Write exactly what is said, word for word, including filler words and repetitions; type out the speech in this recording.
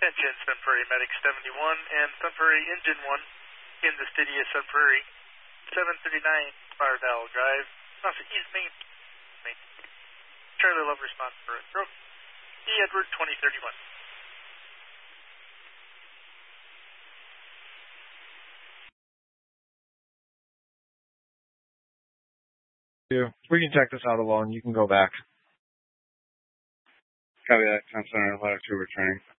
Attention, Sun Prairie Medic seventy-one and Sun Prairie Engine one in the city of Sun Prairie, seven thirty-nine Bardell Drive, East Main. Main. Charlie Love response for a stroke. E. Edward twenty thirty-one. We can check this out alone. You can go back. Copy that. Time Center, letter two returning.